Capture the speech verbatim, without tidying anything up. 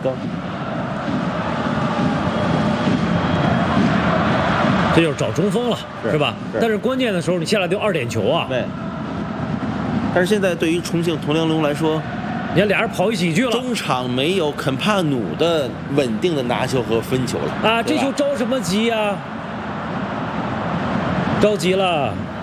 高。 这就是找中锋了， 是, 是吧？ 是但是关键的时候，你下来丢二点球啊。 对。但是现在对于重庆铜梁龙来说， 你看俩人跑一起去了， 中场没有肯帕努的稳定的拿球和分球了啊！这球着什么急呀、啊？着急了。